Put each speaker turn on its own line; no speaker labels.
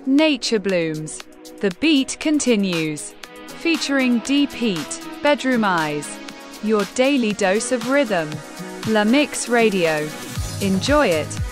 Nature Blooms. The Beat continues. Featuring Deep Heat, Bedroom Eyes. Your daily dose of rhythm. La Mix Radio. Enjoy it.